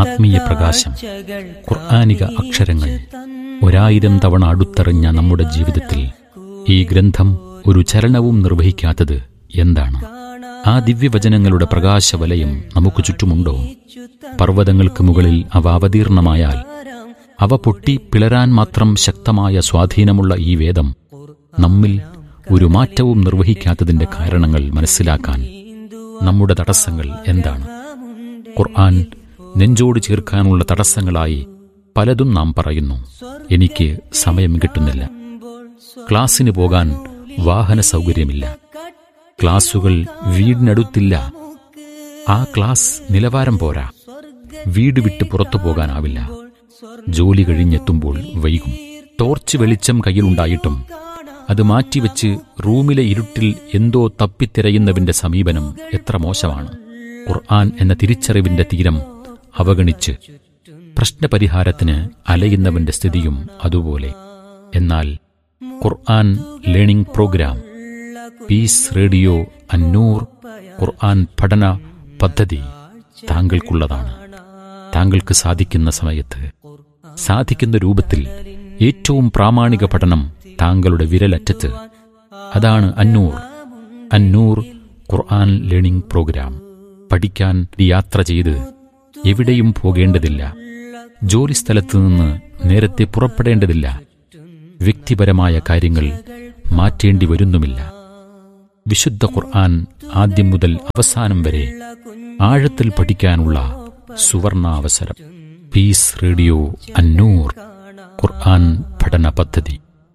ആത്മീയ പ്രകാശം, ഖുർആനിക അക്ഷരങ്ങൾ 1000 തവണ അടുത്തെറിഞ്ഞ നമ്മുടെ ജീവിതത്തിൽ ഈ ഗ്രന്ഥം ഒരു ചലനവും നിർവഹിക്കാത്തത് എന്താണ്? ആ ദിവ്യവചനങ്ങളുടെ പ്രകാശവലയം നമുക്ക് ചുറ്റുമുണ്ടോ? പർവ്വതങ്ങൾക്ക് മുകളിൽ അവ അവതീർണമായാൽ അവ പൊട്ടി പിളരാൻ മാത്രം ശക്തമായ സ്വാധീനമുള്ള ഈ വേദം നമ്മിൽ ഒരു മാറ്റവും നിർവഹിക്കാത്തതിന്റെ കാരണങ്ങൾ മനസ്സിലാക്കാൻ നമ്മുടെ തടസ്സങ്ങൾ എന്താണ്? ഖുർആൻ നെഞ്ചോട് ചേർക്കാനുള്ള തടസ്സങ്ങളായി പലതും നാം പറയുന്നു. എനിക്ക് സമയം കിട്ടുന്നില്ല, ക്ലാസ്സിന് പോകാൻ വാഹന സൗകര്യമില്ല, ക്ലാസുകൾ വീടിനടുത്തില്ല, ആ ക്ലാസ് നിലവാരം പോരാ, വീട് വിട്ട് പുറത്തു പോകാനാവില്ല, ജോലി കഴിഞ്ഞെത്തുമ്പോൾ വൈകും, ടോർച്ച് വെളിച്ചം കയ്യിലുണ്ടായിട്ടും അത് മാറ്റിവെച്ച് റൂമിലെ ഇരുട്ടിൽ എന്തോ തപ്പിത്തിരയുന്നവന്റെ സമീപനം എത്ര മോശമാണ്. ഖുർആൻ എന്ന തിരിച്ചറിവിന്റെ തീരം അവഗണിച്ച് പ്രശ്നപരിഹാരത്തിന് അലയുന്നവന്റെ സ്ഥിതിയും അതുപോലെ. എന്നാൽ ഖുർആൻ ലേണിംഗ് പ്രോഗ്രാം, പീസ് റേഡിയോ അന്നൂർ ഖുർആൻ പഠന പദ്ധതി താങ്കൾക്കുള്ളതാണ്. താങ്കൾക്ക് സാധിക്കുന്ന സമയത്ത്, സാധിക്കുന്ന രൂപത്തിൽ ഏറ്റവും പ്രാമാണിക പഠനം താങ്കളുടെ വിരലറ്റത്ത്. അതാണ് അന്നൂർ ഖുർആൻ ലേണിംഗ് പ്രോഗ്രാം. പഠിക്കാൻ യാത്ര ചെയ്ത് എവിടെയും പോകേണ്ടതില്ല, ജോലിസ്ഥലത്ത് നിന്ന് നേരത്തെ പുറപ്പെടേണ്ടതില്ല, വ്യക്തിപരമായ കാര്യങ്ങൾ മാറ്റേണ്ടി വരുന്നുമില്ല. വിശുദ്ധ ഖുർആൻ ആദ്യം മുതൽ അവസാനം വരെ ആഴത്തിൽ പഠിക്കാനുള്ള സുവർണാവസരം. പീസ് റേഡിയോ അന്നൂർ ഖുർആൻ പഠന പദ്ധതി.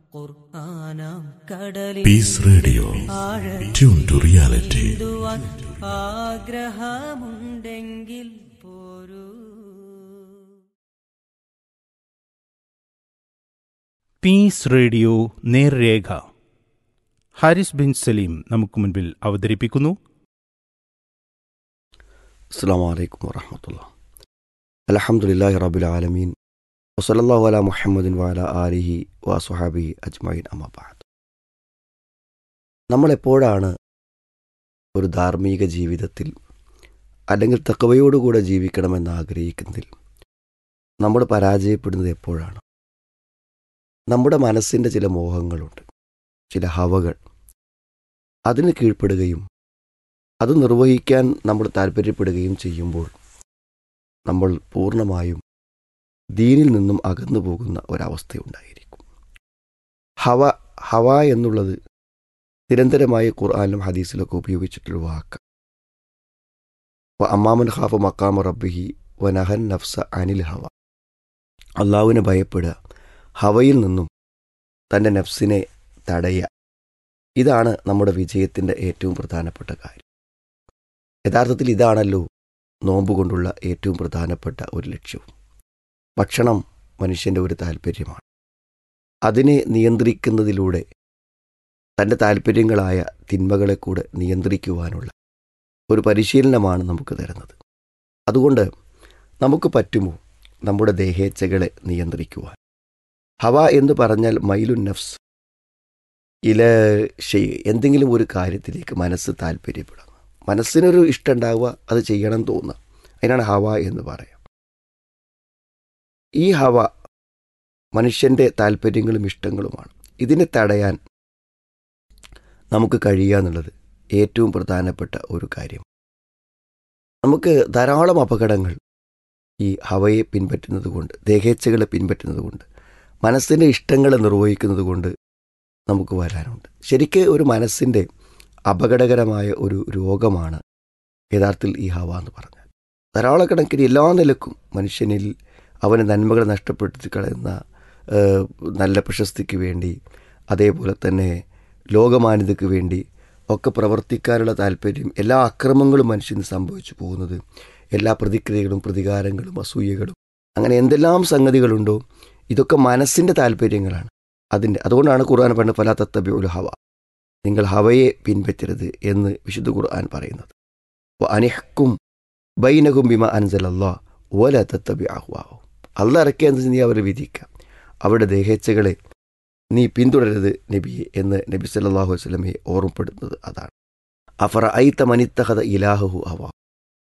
Piece radio, tune to reality. ആഗ്രഹമുണ്ടെങ്കിൽ പോരൂ. പീസ് റേഡിയോ നേർരേഖ. ഹാരിസ് ബിൻ സലീം നമുക്ക് മുൻപിൽ അവതരിപ്പിക്കുന്നു. അസ്സലാമു അലൈക്കും വറഹ്മത്തുള്ളാഹി. അൽഹംദുലില്ലാഹി റബ്ബിൽ ആലമീൻ വസല്ലല്ലാഹു അലാ മുഹമ്മദിൻ വഅലാ ആലിഹി വസ്വഹാബിഹി അജ്മഈൻ. അമ്മാ ബഅദ്. നമ്മളെപ്പോഴാണ് ഒരു ധാർമ്മിക ജീവിതത്തിൽ അല്ലെങ്കിൽ തഖ്വയോടുകൂടെ ജീവിക്കണമെന്ന് ആഗ്രഹിക്കുന്നതിൽ നമ്മൾ പരാജയപ്പെടുന്നത് എപ്പോഴാണ്? നമ്മുടെ മനസ്സിൻ്റെ ചില മോഹങ്ങളുണ്ട്, ചില ഹവകൾ. അതിന് കീഴ്പ്പെടുകയും അത് നിർവഹിക്കാൻ നമ്മൾ താല്പര്യപ്പെടുകയും ചെയ്യുമ്പോൾ നമ്മൾ പൂർണ്ണമായും ദീനിൽ നിന്നും അകന്നു പോകുന്ന ഒരവസ്ഥയുണ്ടായിരിക്കും. ഹവ എന്നുള്ളത് നിരന്തരമായി ഖുർആനിലും ഹദീസിലൊക്കെ ഉപയോഗിച്ചിട്ടുള്ള വാക്ക്. അമ്മാമൻ ഖാഫ മഖാമ റബ്ബിഹി വനഹൻ നഫ്സ അനിൽ ഹവ. അള്ളാഹുവിനെ ഭയപ്പെടുക, ഹവയിൽ നിന്നും തൻ്റെ നഫ്സിനെ തടയുക. ഇതാണ് നമ്മുടെ വിജയത്തിൻ്റെ ഏറ്റവും പ്രധാനപ്പെട്ട കാര്യം. യഥാർത്ഥത്തിൽ ഇതാണല്ലോ നോമ്പ് കൊണ്ടുള്ള ഏറ്റവും പ്രധാനപ്പെട്ട ഒരു ലക്ഷ്യവും. ഭക്ഷണം മനുഷ്യൻ്റെ ഒരു താല്പര്യമാണ്. അതിനെ നിയന്ത്രിക്കുന്നതിലൂടെ തൻ്റെ താല്പര്യങ്ങളായ തിന്മകളെ കൂടെ നിയന്ത്രിക്കുവാനുള്ള ഒരു പരിശീലനമാണ് നമുക്ക് തരുന്നത്. അതുകൊണ്ട് നമുക്ക് പറ്റുമോ നമ്മുടെ ദേഹേച്ഛകളെ നിയന്ത്രിക്കുവാൻ? ഹവ എന്ന് പറഞ്ഞാൽ മൈലുൻ നഫ്സ് ഇല ഷെയ്, എന്തെങ്കിലും ഒരു കാര്യത്തിലേക്ക് മനസ്സ് താല്പര്യപ്പെടുക, മനസ്സിനൊരു ഇഷ്ടം ഉണ്ടാവുക, അത് ചെയ്യണം തോന്നുക, അതിനാണ് ഹവ എന്ന് പറയാം. ഈ ഹവ മനുഷ്യൻ്റെ താല്പര്യങ്ങളും ഇഷ്ടങ്ങളുമാണ്. ഇതിനെ തടയാൻ നമുക്ക് കഴിയുക എന്നുള്ളത് ഏറ്റവും പ്രധാനപ്പെട്ട ഒരു കാര്യം. നമുക്ക് ധാരാളം അപകടങ്ങൾ ഈ ഹവയെ പിൻപറ്റുന്നത് കൊണ്ട്, ദേഹേച്ഛകളെ പിൻപറ്റുന്നത് കൊണ്ട്, മനസ്സിൻ്റെ ഇഷ്ടങ്ങളെ നിർവഹിക്കുന്നത് കൊണ്ട് നമുക്ക് വരാനുണ്ട്. ശരിക്ക് ഒരു മനസ്സിൻ്റെ അപകടകരമായ ഒരു രോഗമാണ് യഥാർത്ഥത്തിൽ ഈ ഹവ എന്ന് പറഞ്ഞാൽ. ധാരാളക്കണക്കിന് എല്ലാ നിലക്കും മനുഷ്യനിൽ അവന് നന്മകൾ നഷ്ടപ്പെടുത്തി കളയുന്ന, നല്ല പ്രശസ്തിക്ക് വേണ്ടി, അതേപോലെ തന്നെ ലോകമാന്യതയ്ക്ക് വേണ്ടി ഒക്കെ പ്രവർത്തിക്കാനുള്ള താല്പര്യം, എല്ലാ അക്രമങ്ങളും മനുഷ്യന് സംഭവിച്ചു പോകുന്നത്, എല്ലാ പ്രതിക്രിയകളും പ്രതികാരങ്ങളും അസൂയകളും അങ്ങനെ എന്തെല്ലാം സംഗതികളുണ്ടോ ഇതൊക്കെ മനസ്സിൻ്റെ താല്പര്യങ്ങളാണ്. അതുകൊണ്ടാണ് ഖുർആൻ പറഞ്ഞത് ഫലാ തത്തബിഉൽ ഹവ, നിങ്ങൾ ഹവയെ പിൻപറ്റരുത് എന്ന് വിശുദ്ധ ഖുർആൻ പറയുന്നത്. അനിഹ്കും ബൈനകും ബിമ അൻസലല്ലാഹ് വലാ തത്തബിഉ അഹ്വാഅഹും. അള്ളാഹ് ഇറക്കിയെന്ന് നീ അവരെ വിധിക്കാം, അവരുടെ ദേഹേച്ഛകളെ നീ പിന്തുടരരുത് നബിയെ എന്ന് നബി സല്ലല്ലാഹു അലൈഹി വസല്ലമയെ ഓർമ്മപ്പെടുന്നത് അതാണ്. അഫറഅയ്ത മനിത്തഖദ ഇലാഹഹു ഹവ,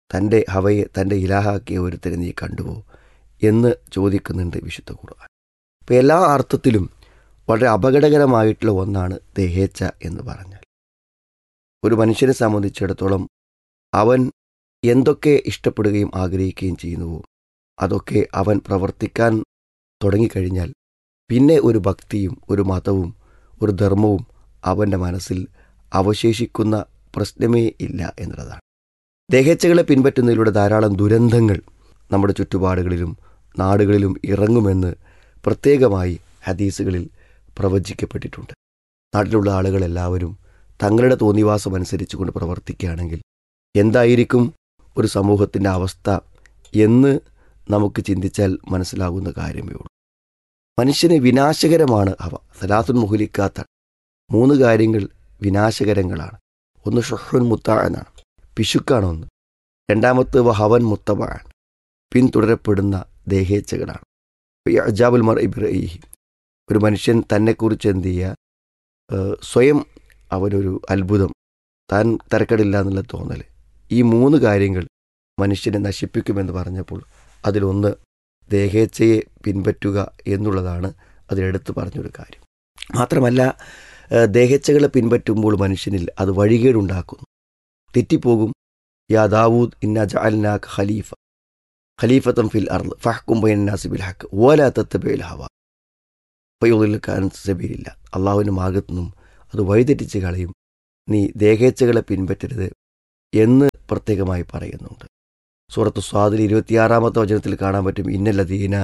തൻ്റെ ഹവയെ തൻ്റെ ഇലാഹാക്കിയ ഒരുത്തരെ നീ കണ്ടുവോ എന്ന് ചോദിക്കുന്നുണ്ട് വിശുദ്ധ ഖുർആൻ. അപ്പോൾ എല്ലാ അർത്ഥത്തിലും വളരെ അപകടകരമായിട്ടുള്ള ഒന്നാണ് ദേഹേച്ഛ എന്ന് പറഞ്ഞാൽ. ഒരു മനുഷ്യനെ സംബന്ധിച്ചിടത്തോളം അവൻ എന്തൊക്കെ ഇഷ്ടപ്പെടുകയും ആഗ്രഹിക്കുകയും ചെയ്യുന്നുവോ അതൊക്കെ അവൻ പ്രവർത്തിക്കാൻ തുടങ്ങിക്കഴിഞ്ഞാൽ പിന്നെ ഒരു ഭക്തിയും ഒരു മതവും ഒരു ധർമ്മവും അവൻ്റെ മനസ്സിൽ അവശേഷിക്കുന്ന പ്രശ്നമേ ഇല്ല എന്നുള്ളതാണ്. ദേഹേച്ഛകളെ പിൻപറ്റുന്നതിലൂടെ ധാരാളം ദുരന്തങ്ങൾ നമ്മുടെ ചുറ്റുപാടുകളിലും നാടുകളിലും ഇറങ്ങുമെന്ന് പ്രത്യേകമായി ഹദീസുകളിൽ പ്രവചിക്കപ്പെട്ടിട്ടുണ്ട്. നാട്ടിലുള്ള ആളുകളെല്ലാവരും തങ്ങളുടെ തോന്നിവാസം അനുസരിച്ചുകൊണ്ട് പ്രവർത്തിക്കുകയാണെങ്കിൽ എന്തായിരിക്കും ഒരു സമൂഹത്തിൻ്റെ അവസ്ഥ എന്ന് നമുക്ക് ചിന്തിച്ചാൽ മനസ്സിലാകുന്ന കാര്യമേ ഉള്ളൂ. മനുഷ്യന് വിനാശകരമാണ് അവ. സലാത്തുൻ മുഹലിക്കാത്ത 3 കാര്യങ്ങൾ വിനാശകരങ്ങളാണ്. ഒന്ന് ഷുഹുൻ മുത്താ എന്നാണ്, പിശുക്കാണ് ഒന്ന്. രണ്ടാമത്തെ വഹവൻ മുത്തബാൻ, പിന്തുടരപ്പെടുന്ന ദേഹേച്ഛകളാണ്. അജാബുൽ മർ ഇബ്രഹി, ഒരു മനുഷ്യൻ തന്നെക്കുറിച്ച് എന്ത് ചെയ്യുക, സ്വയം അവനൊരു അത്ഭുതം, താൻ തരക്കടില്ല എന്നുള്ള തോന്നൽ. ഈ 3 കാര്യങ്ങൾ മനുഷ്യനെ നശിപ്പിക്കുമെന്ന് പറഞ്ഞപ്പോൾ അതിലൊന്ന് ദേഹേച്ഛയെ പിൻപറ്റുക എന്നുള്ളതാണ് അതിലെടുത്ത് പറഞ്ഞൊരു കാര്യം. മാത്രമല്ല ദേഹേച്ഛകളെ പിൻപറ്റുമ്പോൾ മനുഷ്യനിൽ അത് വഴികേടുണ്ടാക്കുന്നു, തെറ്റിപ്പോകും. യാ ദാവൂദ് ഇന്ന ജഅൽനാക ഖലീഫത്തൻ ഫിൽ അർള് ഫഹ്കും ബൈനന്നാസി ബിൽ ഹഖ് വലാ തത്തബിഉൽ ഹവ ഫയുദില്ലുക അൻ സബീലില്ലാഹ്. അള്ളാഹുവിൻ്റെ മാർഗ്ഗത്തു നിന്നും അത് വഴിതെറ്റിച്ച് കളയും, നീ ദേഹേച്ഛകളെ പിൻപറ്റരുത് എന്ന് പ്രത്യേകമായി പറയുന്നുണ്ട്. സൂറത്ത് സ്വാദിൽ 26-ാമത്തെ വചനത്തിൽ കാണാൻ പറ്റും, ഇന്നല്ലദീന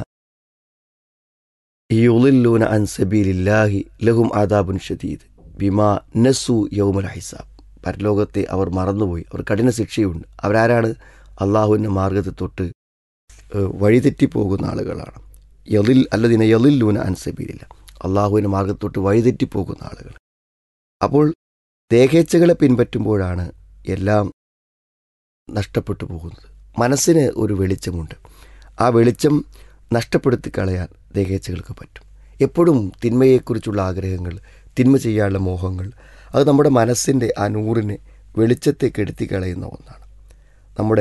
യുളില്ലൂന അൻ സബീലില്ലാഹി ലഹും അദാബുൻ ഷദീദ് ബിമാ നസു യൗമൽ ഹിസാബ്. പരലോകത്തെ അവർ മറന്നുപോയി, അവർ കഠിന ശിക്ഷയുണ്ട്. അവരാരാണ്? അള്ളാഹുവിൻ്റെ മാർഗ്ഗത്തെ തൊട്ട് വഴിതെറ്റിപ്പോകുന്ന ആളുകളാണ്. അല്ലദീന യളില്ലൂന അൻ സബീലില്ല, അള്ളാഹുവിൻ്റെ മാർഗ്ഗത്തൊട്ട് വഴിതെറ്റിപ്പോകുന്ന ആളുകൾ. അപ്പോൾ ദേഹേച്ഛകളെ പിൻപറ്റുമ്പോഴാണ് എല്ലാം നഷ്ടപ്പെട്ടു പോകുന്നത്. മനസ്സിന് ഒരു വെളിച്ചമുണ്ട്, ആ വെളിച്ചം നഷ്ടപ്പെടുത്തി കളയാൻ ദേഹേച്ഛകൾക്ക് പറ്റും. എപ്പോഴും തിന്മയെക്കുറിച്ചുള്ള ആഗ്രഹങ്ങൾ, തിന്മ ചെയ്യാനുള്ള മോഹങ്ങൾ, അത് നമ്മുടെ മനസ്സിൻ്റെ ആ നൂറിനെ വെളിച്ചത്തെ കെടുത്തി കളയുന്ന ഒന്നാണ്. നമ്മുടെ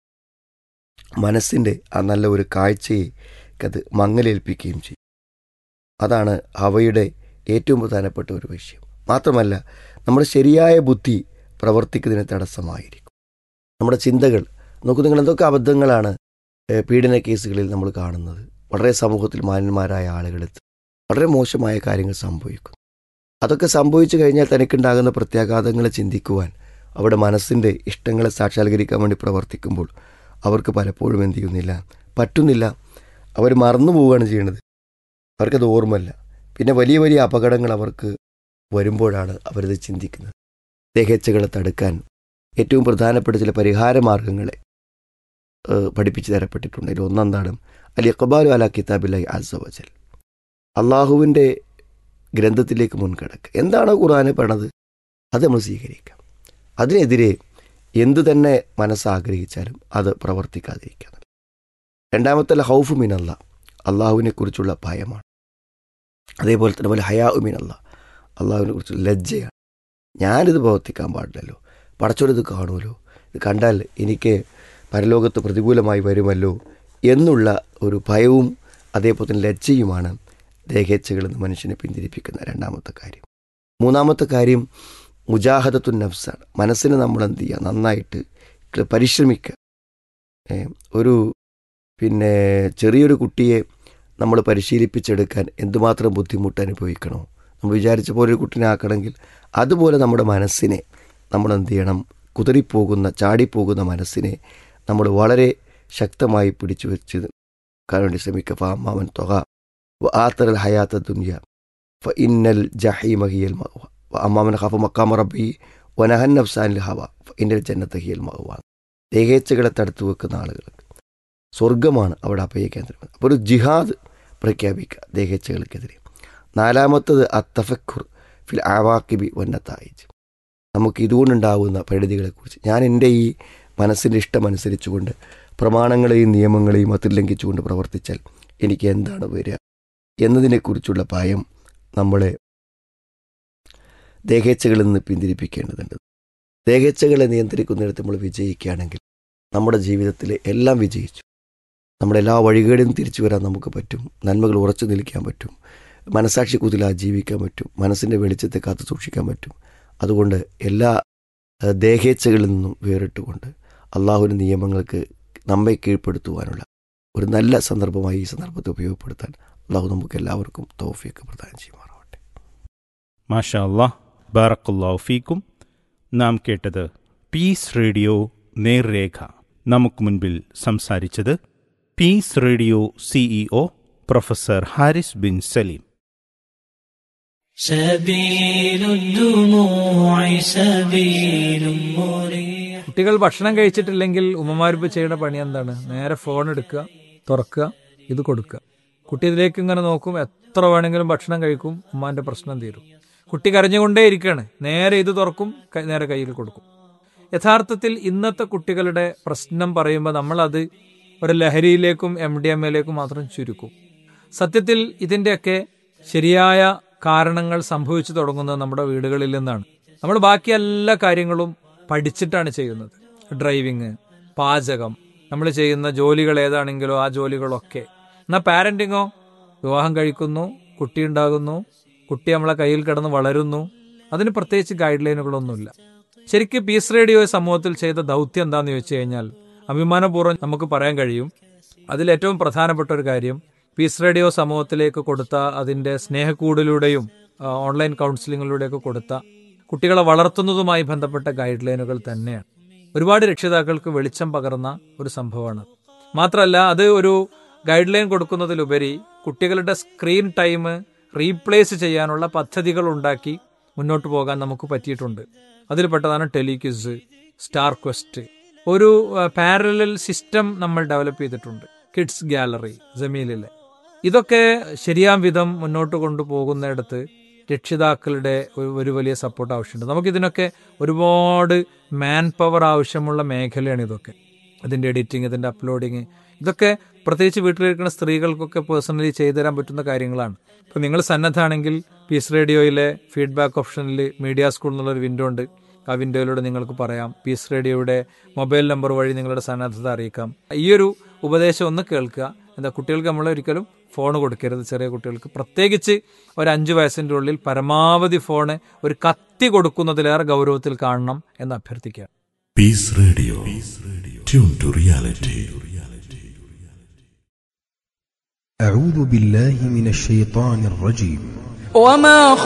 മനസ്സിൻ്റെ ആ നല്ല ഒരു കാഴ്ചയെ അത് മങ്ങലേൽപ്പിക്കുകയും ചെയ്യും. അതാണ് ഹവയുടെ ഏറ്റവും പ്രധാനപ്പെട്ട ഒരു വിഷയം. മാത്രമല്ല നമ്മുടെ ശരിയായ ബുദ്ധി പ്രവർത്തിക്കുന്നതിന് തടസ്സമായിരിക്കും. നമ്മുടെ ചിന്തകൾ നോക്കൂ, നിങ്ങൾ എന്തൊക്കെ അബദ്ധങ്ങളാണ് പീഡന കേസുകളിൽ നമ്മൾ കാണുന്നത്. വളരെ സമൂഹത്തിൽ മാന്യന്മാരായ ആളുകളെത്ത് വളരെ മോശമായ കാര്യങ്ങൾ സംഭവിക്കും. അതൊക്കെ സംഭവിച്ചു കഴിഞ്ഞാൽ തനിക്കുണ്ടാകുന്ന പ്രത്യാഘാതങ്ങളെ ചിന്തിക്കുവാൻ, അവിടെ മനസ്സിൻ്റെ ഇഷ്ടങ്ങളെ സാക്ഷാത്കരിക്കാൻ വേണ്ടി പ്രവർത്തിക്കുമ്പോൾ അവർക്ക് പലപ്പോഴും എന്ത് ചെയ്യുന്നില്ല, പറ്റുന്നില്ല. അവർ മറന്നു പോവുകയാണ് ചെയ്യുന്നത്, അവർക്കത് ഓർമ്മയില്ല. പിന്നെ വലിയ വലിയ അപകടങ്ങൾ അവർക്ക് വരുമ്പോഴാണ് അവരത് ചിന്തിക്കുന്നത്. ദേഹേച്ഛകളെ തടുക്കാൻ ഏറ്റവും പ്രധാനപ്പെട്ട ചില പരിഹാര മാർഗങ്ങളെ പഠിപ്പിച്ചു തരപ്പെട്ടിട്ടുണ്ട്. അതിൽ ഒന്നെന്താണ്? അൽ ഇഖ്ബാലു അലാ കിതാബില്ലാഹി അസ്സ വജൽ, അള്ളാഹുവിൻ്റെ ഗ്രന്ഥത്തിലേക്ക് മുൻകടക്കുക. എന്താണോ ഖുർആനിൽ പറയണത് അത് നമ്മൾ സ്വീകരിക്കാം. അതിനെതിരെ എന്തു തന്നെ മനസ്സാഗ്രഹിച്ചാലും അത് പ്രവർത്തിക്കാതിരിക്കുക. രണ്ടാമത്തെ ഹൗഫ് മിനല്ലാ, അള്ളാഹുവിനെ കുറിച്ചുള്ള ഭയമാണ്. അതേപോലെ തന്നെ പോലെ ഹയാ മിനല്ലാ, അള്ളാഹുവിനെ കുറിച്ചുള്ള ലജ്ജയാണ്. ഞാനിത് പ്രവർത്തിക്കാൻ പാടില്ലല്ലോ, പടച്ചോലിത് കാണുമല്ലോ, ഇത് കണ്ടാൽ എനിക്ക് പരലോകത്ത് പ്രതികൂലമായി വരുമല്ലോ എന്നുള്ള ഒരു ഭയവും അതേപോലെ തന്നെ ലജ്ജയുമാണ് ദേഹേച്ഛകളിൽ നിന്ന് മനുഷ്യനെ പിന്തിരിപ്പിക്കുന്ന രണ്ടാമത്തെ കാര്യം. മൂന്നാമത്തെ കാര്യം മുജാഹദത്തുൻ നഫ്സാണ്. മനസ്സിനെ നമ്മൾ എന്ത് ചെയ്യുക, നന്നായിട്ട് പരിശ്രമിക്കുക. ഒരു ചെറിയൊരു കുട്ടിയെ നമ്മൾ പരിശീലിപ്പിച്ചെടുക്കാൻ എന്തുമാത്രം ബുദ്ധിമുട്ട് അനുഭവിക്കണോ, നമ്മൾ വിചാരിച്ച പോലെ ഒരു കുട്ടീനെ ആക്കണമെങ്കിൽ അതുപോലെ നമ്മുടെ മനസ്സിനെ നമ്മൾ എന്ത് ചെയ്യണം, കുതറിപ്പോകുന്ന ചാടിപ്പോകുന്ന മനസ്സിനെ നമ്മൾ വളരെ ശക്തമായി പിടിച്ചു വെച്ച് വേണ്ടി ശ്രമിക്കുക. ഫഅമ്മാമൻ ത്വഗ വആതറൽ ഹയാത്ത ദുനിയ ഫഇന്നൽ ജഹീമ ഹിയൽ മഅവ വഅമ്മാമൻ ഖാഫ മഖാമ റബ്ബി വനഹൻ നഫ്സ അനിൽ ഹവ ഫഇന്നൽ ജന്നത ഹിയൽ മഅവ. ദേഹേച്ഛകളെ തടുത്തു വെക്കുന്ന ആളുകൾക്ക് സ്വർഗമാണ് അവിടെ അഭയകേന്ദ്രം. അപ്പോൾ ഒരു ജിഹാദ് പ്രഖ്യാപിക്കുക ദേഹേച്ഛകൾക്കെതിരെ. നാലാമത്തത് അത്തഫക്കുർ ഫിൽ ആവാക്കിബി വന്നത്തായിജ്, നമുക്ക് ഇതുകൊണ്ടുണ്ടാകുന്ന പരിണിതികളെക്കുറിച്ച്. ഞാൻ എൻ്റെ ഈ മനസ്സിൻ്റെ ഇഷ്ടമനുസരിച്ചുകൊണ്ട് പ്രമാണങ്ങളെയും നിയമങ്ങളെയും അതിലംഘിച്ചുകൊണ്ട് പ്രവർത്തിച്ചാൽ എനിക്ക് എന്താണ് വരിക എന്നതിനെക്കുറിച്ചുള്ള ഭയം നമ്മളെ ദേഹേച്ഛകളിൽ നിന്ന് പിന്തിരിപ്പിക്കേണ്ടതുണ്ട്. ദേഹേച്ഛകളെ നിയന്ത്രിക്കുന്നിടത്ത് നമ്മൾ വിജയിക്കുകയാണെങ്കിൽ നമ്മുടെ ജീവിതത്തിൽ എല്ലാം വിജയിച്ചു. നമ്മുടെ എല്ലാ വഴികളിൽ നിന്ന് തിരിച്ചു വരാൻ നമുക്ക് പറ്റും. നന്മകൾ ഉറച്ചു നിൽക്കാൻ പറ്റും. മനസാക്ഷി കുതിലാ ജീവിക്കാൻ പറ്റും. മനസ്സിൻ്റെ വെളിച്ചത്തെ കാത്തു സൂക്ഷിക്കാൻ പറ്റും. അതുകൊണ്ട് എല്ലാ ദേഹേച്ഛകളിൽ നിന്നും വേറിട്ടുകൊണ്ട് അള്ളാഹുവിൻ്റെ നിയമങ്ങൾക്ക് നമ്മെ കീഴ്പ്പെടുത്തുവാനുള്ള ഒരു നല്ല സന്ദർഭമായി ഈ സന്ദർഭത്തെ ഉപയോഗപ്പെടുത്താൻ അള്ളാഹു നമുക്ക് എല്ലാവർക്കും തൗഫീഖ് പ്രദാനം ചെയ്യുമാറാവട്ടെ. മാഷാ അല്ലാഹ്, ബാറക്കല്ലാഹു ഫീക്കും. നാം കേട്ടത് പീസ് റേഡിയോ നേർരേഖ. നമുക്ക് മുൻപിൽ സംസാരിച്ചത് piece radio CEO professor Haris bin Saleem. കുട്ടികൾ ഭക്ഷണം കഴിച്ചിട്ടില്ലെങ്കിൽ ഉമ്മമാരിപ്പോൾ ചെയ്യുന്ന പണി എന്താണ്? നേരെ ഫോൺ എടുക്കുക, തുറക്കുക, ഇത് കൊടുക്കുക. കുട്ടി ഇതിലേക്ക് ഇങ്ങനെ നോക്കും, എത്ര വേണമെങ്കിലും ഭക്ഷണം കഴിക്കും, ഉമ്മാന്റെ പ്രശ്നം തീരും. കുട്ടി കരഞ്ഞുകൊണ്ടേ ഇരിക്കുകയാണ്, നേരെ ഇത് തുറക്കും, നേരെ കയ്യിൽ കൊടുക്കും. യഥാർത്ഥത്തിൽ ഇന്നത്തെ കുട്ടികളുടെ പ്രശ്നം പറയുമ്പോൾ നമ്മളത് ഒരു ലഹരിയിലേക്കും MDMA മാത്രം ചുരുക്കും. സത്യത്തിൽ ഇതിൻ്റെയൊക്കെ ശരിയായ കാരണങ്ങൾ സംഭവിച്ചു തുടങ്ങുന്നത് നമ്മുടെ വീടുകളിൽ നിന്നാണ്. നമ്മൾ ബാക്കി എല്ലാ കാര്യങ്ങളും പഠിച്ചിട്ടാണ് ചെയ്യുന്നത്. ഡ്രൈവിങ്, പാചകം, നമ്മൾ ചെയ്യുന്ന ജോലികൾ ഏതാണെങ്കിലോ ആ ജോലികളൊക്കെ. എന്നാൽ പാരന്റിങ്ങോ, വിവാഹം കഴിക്കുന്നു, കുട്ടി ഉണ്ടാകുന്നു, കുട്ടി നമ്മളെ കയ്യിൽ കിടന്ന് വളരുന്നു, അതിന് പ്രത്യേകിച്ച് ഗൈഡ് ലൈനുകളൊന്നുമില്ല. ശരിക്കും പീസ് റേഡിയോ സമൂഹത്തിൽ ചെയ്ത ദൗത്യം എന്താണെന്ന് ചോദിച്ചു കഴിഞ്ഞാൽ അഭിമാനപൂർവ്വം നമുക്ക് പറയാൻ കഴിയും. അതിലേറ്റവും പ്രധാനപ്പെട്ട ഒരു കാര്യം പീസ് റേഡിയോ സമൂഹത്തിലേക്ക് കൊടുത്ത അതിൻ്റെ സ്നേഹക്കൂടിലൂടെയും ഓൺലൈൻ കൗൺസിലിങ്ങിലൂടെയൊക്കെ കൊടുത്ത കുട്ടികളെ വളർത്തുന്നതുമായി ബന്ധപ്പെട്ട ഗൈഡ് ലൈനുകൾ തന്നെയാണ്. ഒരുപാട് രക്ഷിതാക്കൾക്ക് വെളിച്ചം പകർന്ന ഒരു സംഭവമാണ്. മാത്രമല്ല, അത് ഒരു ഗൈഡ് ലൈൻ കൊടുക്കുന്നതിലുപരി കുട്ടികളുടെ സ്ക്രീൻ ടൈം റീപ്ലേസ് ചെയ്യാനുള്ള പദ്ധതികൾ ഉണ്ടാക്കി മുന്നോട്ട് പോകാൻ നമുക്ക് പറ്റിയിട്ടുണ്ട്. അതിൽപ്പെട്ടതാണ് ടെലിക്വിസ്, സ്റ്റാർ ക്വസ്റ്റ്. ഒരു പാരലൽ സിസ്റ്റം നമ്മൾ ഡെവലപ്പ് ചെയ്തിട്ടുണ്ട്. Kids gallery, ജമീലിലെ. ഇതൊക്കെ ശരിയാം വിധം മുന്നോട്ട് കൊണ്ടുപോകുന്നിടത്ത് രക്ഷിതാക്കളുടെ ഒരു വലിയ സപ്പോർട്ട് ആവശ്യമുണ്ട്. നമുക്കിതിനൊക്കെ ഒരുപാട് മാൻ പവർ ആവശ്യമുള്ള മേഖലയാണ് ഇതൊക്കെ. ഇതിൻ്റെ എഡിറ്റിംഗ്, ഇതിൻ്റെ അപ്ലോഡിങ്, ഇതൊക്കെ പ്രത്യേകിച്ച് വീട്ടിലിരിക്കുന്ന സ്ത്രീകൾക്കൊക്കെ പേഴ്സണലി ചെയ്തു തരാൻ പറ്റുന്ന കാര്യങ്ങളാണ്. ഇപ്പോൾ നിങ്ങൾ സന്നദ്ധമാണെങ്കിൽ പീസ് റേഡിയോയിലെ ഫീഡ്ബാക്ക് ഓപ്ഷനിൽ മീഡിയ സ്കൂൾ എന്നുള്ളൊരു വിൻഡോ ഉണ്ട്. ആ വിൻഡോയിലൂടെ നിങ്ങൾക്ക് പറയാം. പീസ് റേഡിയോയുടെ മൊബൈൽ നമ്പർ വഴി നിങ്ങളുടെ സന്നദ്ധത അറിയിക്കാം. ഈ ഒരു ഉപദേശം ഒന്ന് കേൾക്കുക. എന്താ, കുട്ടികൾക്ക് നമ്മൾ ഒരിക്കലും ഫോൺ കൊടുക്കരുത്. ചെറിയ കുട്ടികൾക്ക് പ്രത്യേകിച്ച് ഒരു 5 വയസ്സിൻ്റെ ഉള്ളിൽ പരമാവധി ഫോണ് ഒരു കത്തി കൊടുക്കുന്നതിലേറെ ഗൗരവത്തിൽ കാണണം എന്ന് അഭ്യർത്ഥിക്കുക. Piece radio, tune to reality. أعوذ بالله من الشيطان الرجيم. وما